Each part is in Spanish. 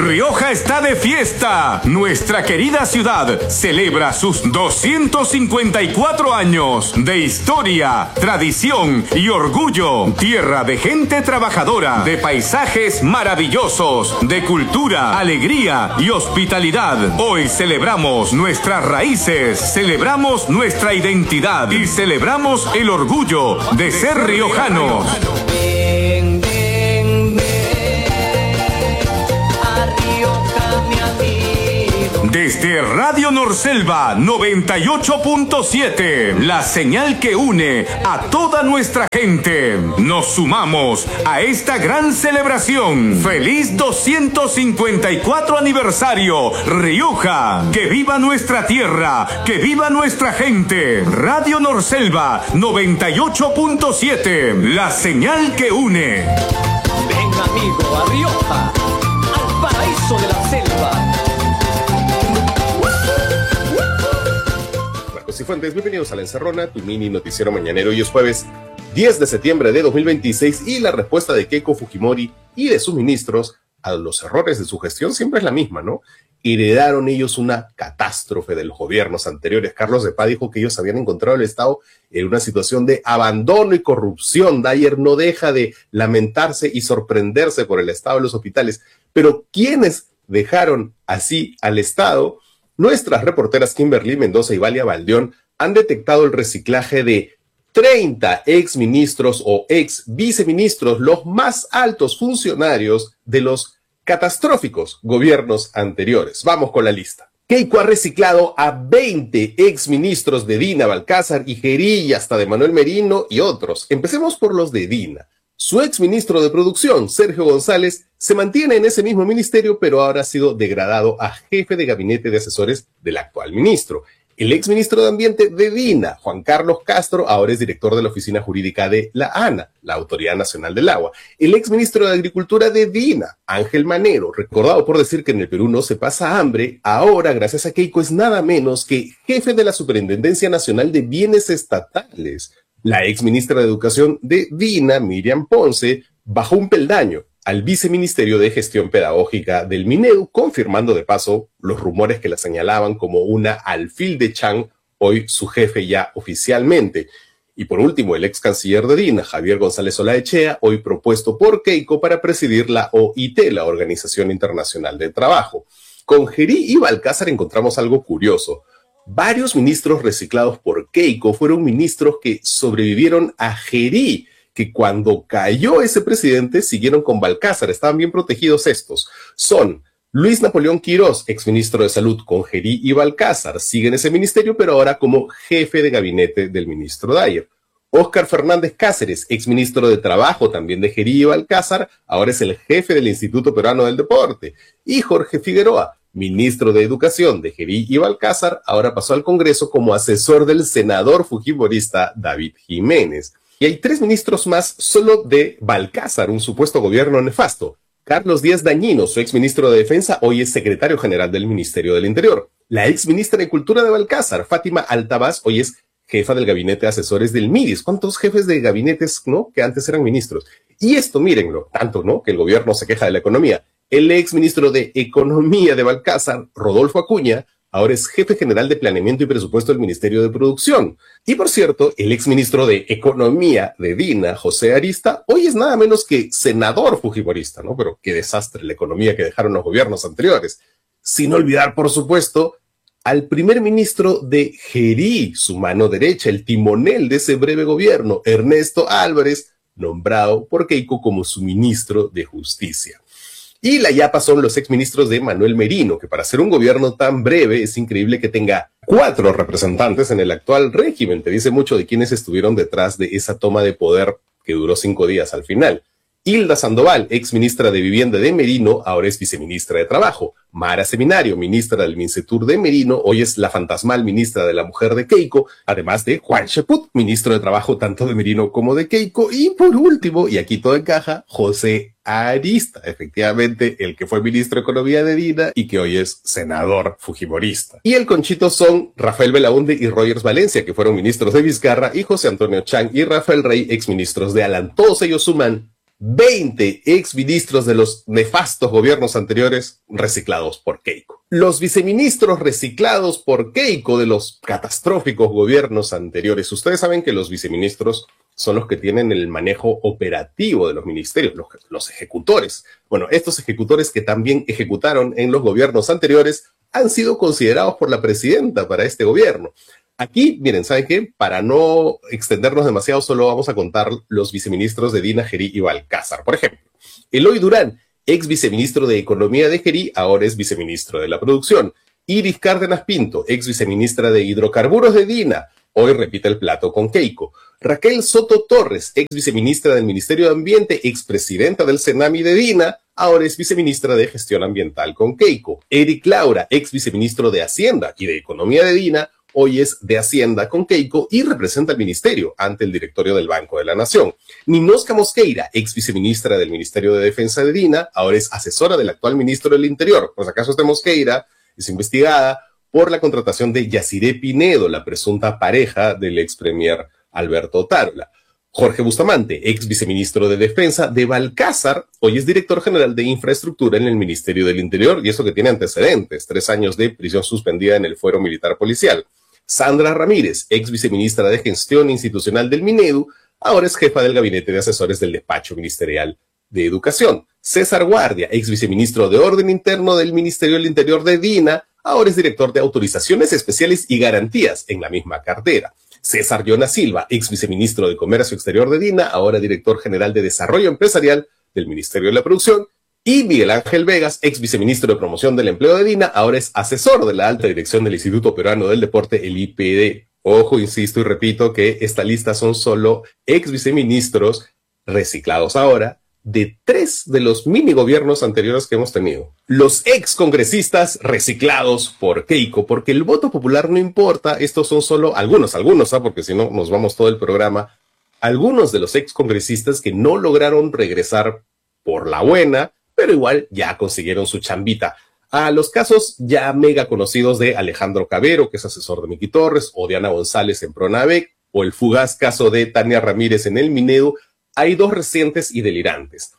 Rioja está de fiesta. Nuestra querida ciudad celebra sus 254 años de historia, tradición y orgullo. Tierra de gente trabajadora, de paisajes maravillosos, de cultura, alegría y hospitalidad. Hoy celebramos nuestras raíces, celebramos nuestra identidad y celebramos el orgullo de ser riojanos. Desde Radio Norselva 98.7, la señal que une a toda nuestra gente, nos sumamos a esta gran celebración. ¡Feliz 254 aniversario, Rioja! ¡Que viva nuestra tierra! ¡Que viva nuestra gente! Radio Norselva 98.7, la señal que une. Ven, amigo, a Rioja, al paraíso de la selva. Fuentes, bienvenidos a La Encerrona, tu mini noticiero mañanero. Hoy es jueves 10 de septiembre de 2026 y la respuesta de Keiko Fujimori y de sus ministros a los errores de su gestión siempre es la misma, ¿no? Heredaron ellos una catástrofe de los gobiernos anteriores. Carlos de Paz dijo que ellos habían encontrado el Estado en una situación de abandono y corrupción. Dyer no deja de lamentarse y sorprenderse por el estado de los hospitales. Pero ¿quiénes dejaron así al Estado? Nuestras reporteras Kimberly Mendoza y Valia Valdeón han detectado el reciclaje de 30 exministros o ex viceministros, los más altos funcionarios de los catastróficos gobiernos anteriores. Vamos con la lista. Keiko ha reciclado a 20 exministros de Dina Balcázar y Gerí y hasta de Manuel Merino y otros. Empecemos por los de Dina. Su exministro de Producción, Sergio González, se mantiene en ese mismo ministerio, pero ahora ha sido degradado a jefe de gabinete de asesores del actual ministro. El exministro de Ambiente de Dina, Juan Carlos Castro, ahora es director de la oficina jurídica de la ANA, la Autoridad Nacional del Agua. El exministro de Agricultura de Dina, Ángel Manero, recordado por decir que en el Perú no se pasa hambre, ahora, gracias a Keiko, es nada menos que jefe de la Superintendencia Nacional de Bienes Estatales. La exministra de Educación de Dina, Miriam Ponce, bajó un peldaño al viceministerio de Gestión Pedagógica del Minedu, confirmando de paso los rumores que la señalaban como una alfil de Chang, hoy su jefe ya oficialmente. Y por último, el ex canciller de Dina, Javier González Olaechea, hoy propuesto por Keiko para presidir la OIT, la Organización Internacional del Trabajo. Con Gerí y Balcázar encontramos algo curioso. Varios ministros reciclados por Keiko fueron ministros que sobrevivieron a Gerí, que cuando cayó ese presidente siguieron con Balcázar, estaban bien protegidos estos. Son Luis Napoleón Quirós, exministro de Salud con Gerí y Balcázar, sigue en ese ministerio, pero ahora como jefe de gabinete del ministro Dyer. Óscar Fernández Cáceres, exministro de Trabajo también de Gerí y Balcázar, ahora es el jefe del Instituto Peruano del Deporte. Y Jorge Figueroa, ministro de Educación de Gerí y Balcázar, ahora pasó al Congreso como asesor del senador fujimorista David Jiménez. Y hay 3 ministros más solo de Balcázar, un supuesto gobierno nefasto. Carlos Díaz Dañino, su exministro de Defensa, hoy es secretario general del Ministerio del Interior. La exministra de Cultura de Balcázar, Fátima Altabás, hoy es jefa del gabinete de asesores del MIDIS. ¿Cuántos jefes de gabinetes, no, que antes eran ministros? Y esto, mírenlo, tanto, ¿no?, que el gobierno se queja de la economía. El exministro de Economía de Balcázar, Rodolfo Acuña, ahora es jefe general de Planeamiento y Presupuesto del Ministerio de Producción. Y por cierto, el exministro de Economía de Dina, José Arista, hoy es nada menos que senador fujimorista, ¿no? Pero qué desastre la economía que dejaron los gobiernos anteriores. Sin olvidar, por supuesto, al primer ministro de Gerí, su mano derecha, el timonel de ese breve gobierno, Ernesto Álvarez, nombrado por Keiko como su ministro de Justicia. Y la yapa son los exministros de Manuel Merino, que para ser un gobierno tan breve es increíble que tenga 4 representantes en el actual régimen. Te dice mucho de quienes estuvieron detrás de esa toma de poder que duró 5 días al final. Hilda Sandoval, exministra de Vivienda de Merino, ahora es viceministra de Trabajo. Mara Seminario, ministra del Mincetur de Merino, hoy es la fantasmal ministra de la Mujer de Keiko, además de Juan Cheput, ministro de Trabajo tanto de Merino como de Keiko. Y por último, y aquí todo encaja, José Arista, efectivamente el que fue ministro de Economía de Dina y que hoy es senador fujimorista. Y el conchito son Rafael Belaunde y Rogers Valencia, que fueron ministros de Vizcarra, y José Antonio Chang y Rafael Rey, exministros de Alan. Todos ellos suman 20 exministros de los nefastos gobiernos anteriores reciclados por Keiko. Los viceministros reciclados por Keiko de los catastróficos gobiernos anteriores. Ustedes saben que los viceministros son los que tienen el manejo operativo de los ministerios, los ejecutores. Bueno, estos ejecutores que también ejecutaron en los gobiernos anteriores han sido considerados por la presidenta para este gobierno. Aquí, miren, ¿saben qué? Para no extendernos demasiado, solo vamos a contar los viceministros de Dina, Gerí y Balcázar. Por ejemplo, Eloy Durán, ex viceministro de Economía de Gerí, ahora es viceministro de la Producción. Iris Cárdenas Pinto, ex viceministra de Hidrocarburos de Dina, hoy repite el plato con Keiko. Raquel Soto Torres, ex viceministra del Ministerio de Ambiente, expresidenta del Senami de Dina, ahora es viceministra de Gestión Ambiental con Keiko. Eric Laura, ex viceministro de Hacienda y de Economía de Dina, hoy es de Hacienda con Keiko y representa al ministerio ante el directorio del Banco de la Nación. Ninosca Mosqueira, ex viceministra del Ministerio de Defensa de Dina, ahora es asesora del actual ministro del Interior. Por si acaso esta Mosqueira es investigada por la contratación de Yaciré Pinedo, la presunta pareja del ex premier Alberto Tarola. Jorge Bustamante, ex viceministro de Defensa de Balcázar, hoy es director general de Infraestructura en el Ministerio del Interior, y eso que tiene antecedentes, 3 años de prisión suspendida en el fuero militar policial. Sandra Ramírez, ex viceministra de Gestión Institucional del Minedu, ahora es jefa del gabinete de asesores del despacho ministerial de Educación. César Guardia, ex viceministro de Orden Interno del Ministerio del Interior de Dina, ahora es director de Autorizaciones Especiales y Garantías en la misma cartera. César Jonas Silva, ex viceministro de Comercio Exterior de Dina, ahora director general de Desarrollo Empresarial del Ministerio de la Producción. Y Miguel Ángel Vegas, ex viceministro de Promoción del Empleo de Dina, ahora es asesor de la alta dirección del Instituto Peruano del Deporte, el IPD. Ojo, insisto y repito que esta lista son solo ex viceministros reciclados ahora de 3 de los mini gobiernos anteriores que hemos tenido. Los ex congresistas reciclados por Keiko, porque el voto popular no importa, estos son solo algunos, porque si no nos vamos todo el programa. Algunos de los ex congresistas que no lograron regresar por la buena, pero igual ya consiguieron su chambita. A los casos ya mega conocidos de Alejandro Cabero, que es asesor de Miki Torres, o Diana González en Pronavec, o el fugaz caso de Tania Ramírez en el Minedu, hay 2 recientes y delirantes.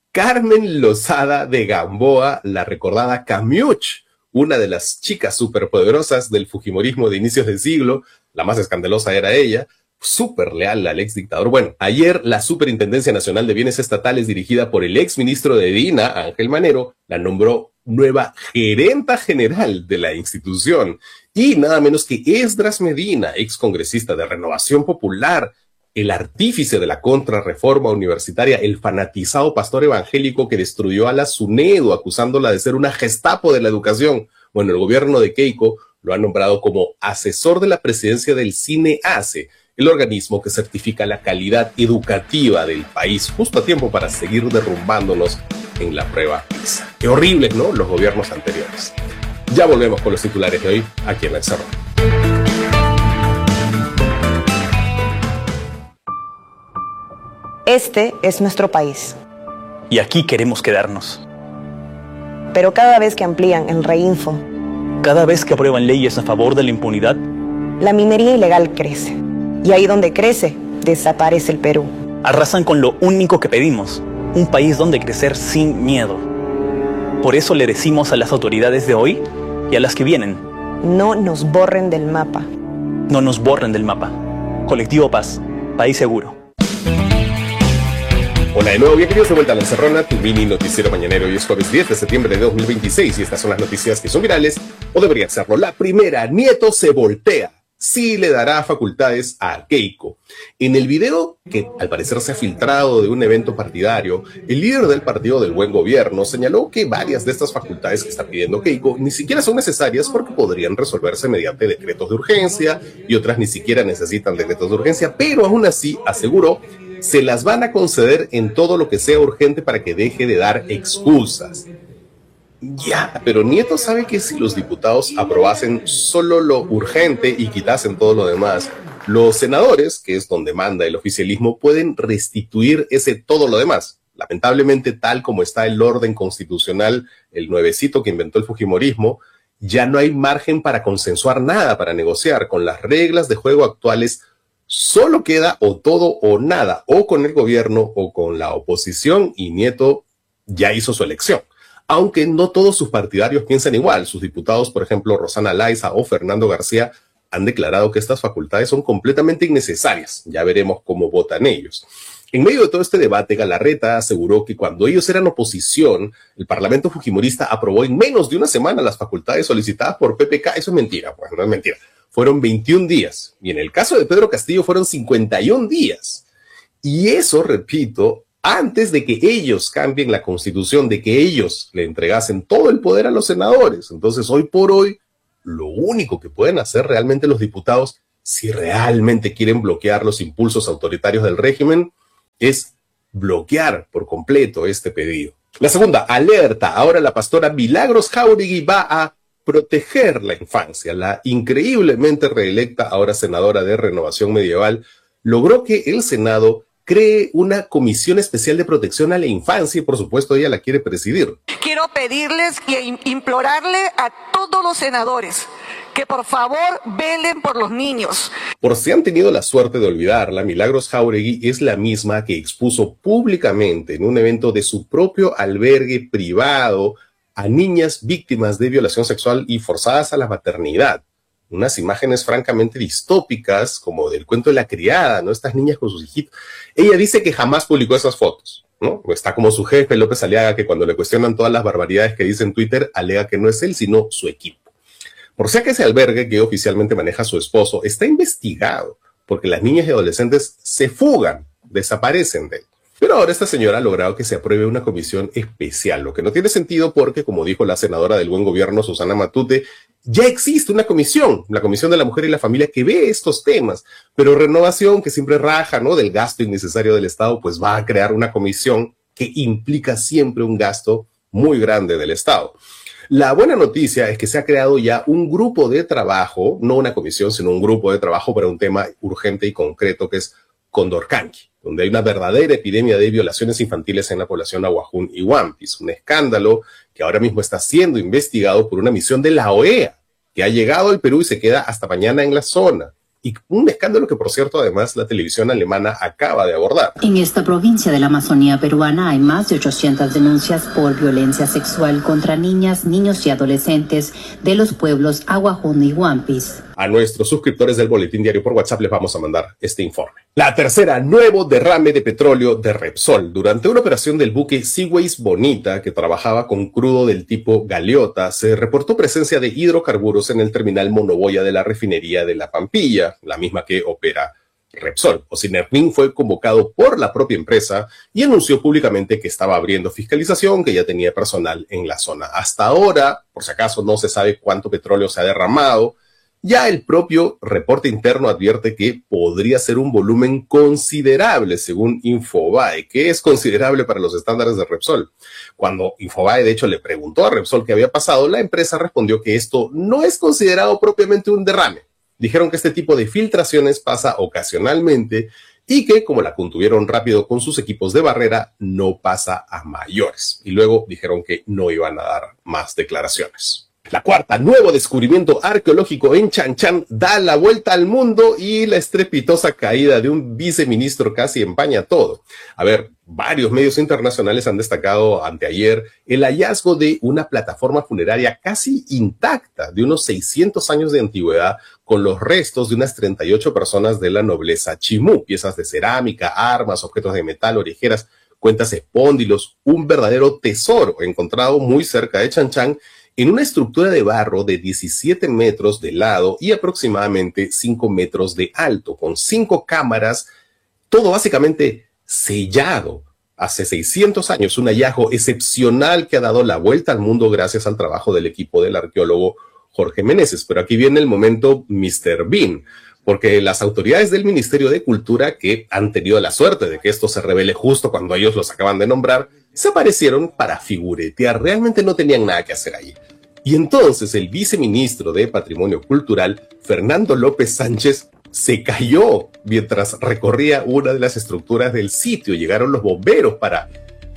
Carmen Lozada de Gamboa, la recordada Camiuch, una de las chicas superpoderosas del fujimorismo de inicios del siglo, la más escandalosa era ella, súper leal al ex dictador. Bueno, ayer la Superintendencia Nacional de Bienes Estatales, dirigida por el ex ministro de Dina, Ángel Manero, la nombró nueva gerenta general de la institución. Y nada menos que Esdras Medina, ex congresista de Renovación Popular, el artífice de la contrarreforma universitaria, el fanatizado pastor evangélico que destruyó a la SUNEDU, acusándola de ser una Gestapo de la educación. Bueno, el gobierno de Keiko lo ha nombrado como asesor de la presidencia del CINEACE, el organismo que certifica la calidad educativa del país, justo a tiempo para seguir derrumbándonos en la prueba PISA. Qué horribles, ¿no?, los gobiernos anteriores. Ya volvemos con los titulares de hoy aquí en La Encerrona. Este es nuestro país. Y aquí queremos quedarnos. Pero cada vez que amplían el reinfo, cada vez que aprueban leyes a favor de la impunidad, la minería ilegal crece. Y ahí donde crece, desaparece el Perú. Arrasan con lo único que pedimos, un país donde crecer sin miedo. Por eso le decimos a las autoridades de hoy y a las que vienen: no nos borren del mapa. No nos borren del mapa. Colectivo Paz, país seguro. Hola de nuevo, bienvenidos de vuelta a La Encerrona, tu mini noticiero mañanero. Hoy es jueves 10 de septiembre de 2026 y estas son las noticias que son virales, o deberían serlo. La primera: Nieto se voltea. Sí le dará facultades a Keiko. En el video, que al parecer se ha filtrado de un evento partidario, el líder del Partido del Buen Gobierno señaló que varias de estas facultades que está pidiendo Keiko ni siquiera son necesarias porque podrían resolverse mediante decretos de urgencia y otras ni siquiera necesitan decretos de urgencia, pero aún así, aseguró, se las van a conceder en todo lo que sea urgente para que deje de dar excusas. Ya, pero Nieto sabe que si los diputados aprobasen solo lo urgente y quitasen todo lo demás, los senadores, que es donde manda el oficialismo, pueden restituir ese todo lo demás. Lamentablemente, tal como está el orden constitucional, el nuevecito que inventó el fujimorismo, ya no hay margen para consensuar nada, para negociar. Con las reglas de juego actuales, Solo queda o todo o nada, o con el gobierno o con la oposición, y Nieto ya hizo su elección. Aunque no todos sus partidarios piensan igual. Sus diputados, por ejemplo, Rosana Laiza o Fernando García, han declarado que estas facultades son completamente innecesarias. Ya veremos cómo votan ellos. En medio de todo este debate, Galarreta aseguró que cuando ellos eran oposición, el Parlamento fujimorista aprobó en menos de una semana las facultades solicitadas por PPK. Eso es mentira, pues no es mentira. Fueron 21 días. Y en el caso de Pedro Castillo fueron 51 días. Y eso, repito, antes de que ellos cambien la constitución, de que ellos le entregasen todo el poder a los senadores. Entonces, hoy por hoy, lo único que pueden hacer realmente los diputados, si realmente quieren bloquear los impulsos autoritarios del régimen, es bloquear por completo este pedido. La segunda, alerta. Ahora la pastora Milagros Jáuregui va a proteger la infancia. La increíblemente reelecta, ahora senadora de Renovación Medieval, logró que el Senado cree una comisión especial de protección a la infancia y, por supuesto, ella la quiere presidir. Quiero pedirles y implorarle a todos los senadores que por favor velen por los niños. Por si han tenido la suerte de olvidarla, Milagros Jáuregui es la misma que expuso públicamente en un evento de su propio albergue privado a niñas víctimas de violación sexual y forzadas a la maternidad. Unas imágenes francamente distópicas, como del cuento de la criada, ¿no? Estas niñas con sus hijitos. Ella dice que jamás publicó esas fotos, ¿no? Está como su jefe, López Aliaga, que cuando le cuestionan todas las barbaridades que dice en Twitter, alega que no es él, sino su equipo. Por si que ese albergue que oficialmente maneja su esposo está investigado, porque las niñas y adolescentes se fugan, desaparecen de él. Pero ahora esta señora ha logrado que se apruebe una comisión especial, lo que no tiene sentido porque, como dijo la senadora del Buen Gobierno, Susana Matute, ya existe una comisión, la Comisión de la Mujer y la Familia, que ve estos temas, pero Renovación, que siempre raja, ¿no?, del gasto innecesario del Estado, pues va a crear una comisión que implica siempre un gasto muy grande del Estado. La buena noticia es que se ha creado ya un grupo de trabajo, no una comisión, sino un grupo de trabajo para un tema urgente y concreto que es Condorcanqui, donde hay una verdadera epidemia de violaciones infantiles en la población Aguajún y Huampis, un escándalo que ahora mismo está siendo investigado por una misión de la OEA, que ha llegado al Perú y se queda hasta mañana en la zona. Y un escándalo que, por cierto, además la televisión alemana acaba de abordar. En esta provincia de la Amazonía peruana hay más de 800 denuncias por violencia sexual contra niñas, niños y adolescentes de los pueblos Aguajún y Huampis. A nuestros suscriptores del Boletín Diario por WhatsApp les vamos a mandar este informe. La tercera, nuevo derrame de petróleo de Repsol. Durante una operación del buque Seaways Bonita, que trabajaba con crudo del tipo galeota, se reportó presencia de hidrocarburos en el terminal Monoboya de la refinería de La Pampilla, la misma que opera Repsol. Ocinermin fue convocado por la propia empresa y anunció públicamente que estaba abriendo fiscalización, que ya tenía personal en la zona. Hasta ahora, por si acaso, no se sabe cuánto petróleo se ha derramado. Ya el propio reporte interno advierte que podría ser un volumen considerable, según Infobae. ¿Qué es considerable para los estándares de Repsol? Cuando Infobae, de hecho, le preguntó a Repsol qué había pasado, la empresa respondió que esto no es considerado propiamente un derrame. Dijeron que este tipo de filtraciones pasa ocasionalmente y que, como la contuvieron rápido con sus equipos de barrera, no pasa a mayores. Y luego dijeron que no iban a dar más declaraciones. La cuarta, nuevo descubrimiento arqueológico en Chan Chan da la vuelta al mundo y la estrepitosa caída de un viceministro casi empaña todo. A ver, varios medios internacionales han destacado anteayer el hallazgo de una plataforma funeraria casi intacta de unos 600 años de antigüedad con los restos de unas 38 personas de la nobleza chimú, piezas de cerámica, armas, objetos de metal, orejeras, cuentas espóndilos, un verdadero tesoro encontrado muy cerca de Chan Chan, en una estructura de barro de 17 metros de lado y aproximadamente 5 metros de alto, con 5 cámaras, todo básicamente sellado. Hace 600 años, un hallazgo excepcional que ha dado la vuelta al mundo gracias al trabajo del equipo del arqueólogo Jorge Meneses. Pero aquí viene el momento Mr. Bean, porque las autoridades del Ministerio de Cultura, que han tenido la suerte de que esto se revele justo cuando ellos los acaban de nombrar, se aparecieron para figuretear, realmente no tenían nada que hacer ahí. Y entonces el viceministro de Patrimonio Cultural, Fernando López Sánchez, se cayó mientras recorría una de las estructuras del sitio. Llegaron los bomberos para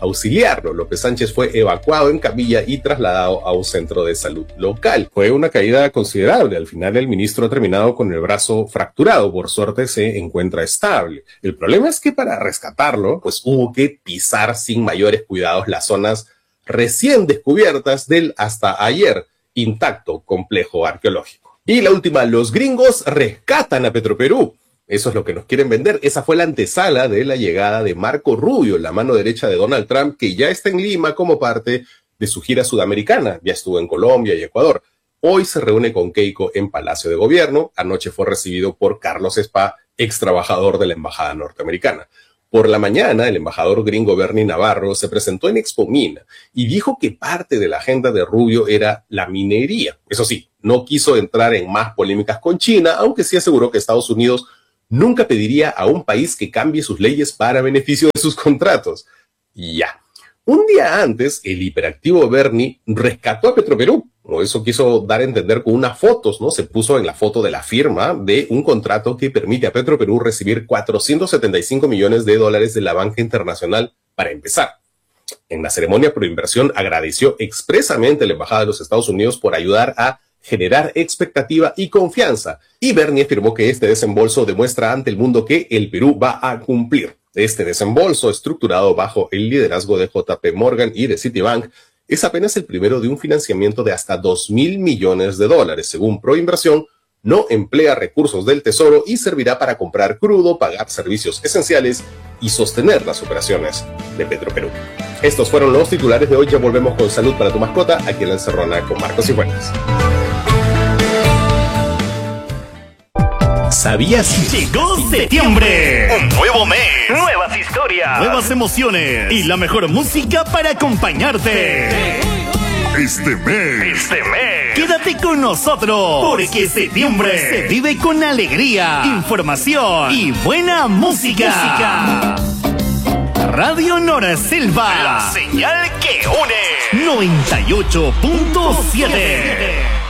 auxiliarlo. López Sánchez fue evacuado en camilla y trasladado a un centro de salud local. Fue una caída considerable. Al final el ministro ha terminado con el brazo fracturado. Por suerte se encuentra estable. El problema es que para rescatarlo, pues hubo que pisar sin mayores cuidados las zonas recién descubiertas del hasta ayer intacto complejo arqueológico. Y la última, los gringos rescatan a Petroperú. Eso es lo que nos quieren vender. Esa fue la antesala de la llegada de Marco Rubio, la mano derecha de Donald Trump, que ya está en Lima como parte de su gira sudamericana. Ya estuvo en Colombia y Ecuador. Hoy se reúne con Keiko en Palacio de Gobierno. Anoche fue recibido por Carlos Spa, ex trabajador de la embajada norteamericana. Por la mañana, el embajador gringo Bernie Navarro se presentó en Expomina y dijo que parte de la agenda de Rubio era la minería. Eso sí, no quiso entrar en más polémicas con China, aunque sí aseguró que Estados Unidos nunca pediría a un país que cambie sus leyes para beneficio de sus contratos. Y ya. Un día antes, el hiperactivo Bernie rescató a Petroperú. O eso quiso dar a entender con unas fotos, ¿no? Se puso en la foto de la firma de un contrato que permite a Petroperú recibir $475 millones de la banca internacional para empezar. En la ceremonia pro inversión agradeció expresamente a la Embajada de los Estados Unidos por ayudar a generar expectativa y confianza. Y Bernie afirmó que este desembolso demuestra ante el mundo que el Perú va a cumplir. Este desembolso, estructurado bajo el liderazgo de JP Morgan y de Citibank, es apenas el primero de un financiamiento de hasta $2.000 millones. Según Proinversión, no emplea recursos del Tesoro y servirá para comprar crudo, pagar servicios esenciales y sostener las operaciones de Petroperú. Estos fueron los titulares de hoy. Ya volvemos con Salud para tu mascota, aquí en La Encerrona con Marcos Cifuentes. ¿Sabías? Llegó septiembre. Un nuevo mes. Nuevas historias. Nuevas emociones. Y la mejor música para acompañarte. Este mes. Quédate con nosotros. Porque septiembre se vive con alegría, información y buena música. Radio Nora Selva. La señal que une. 98.7.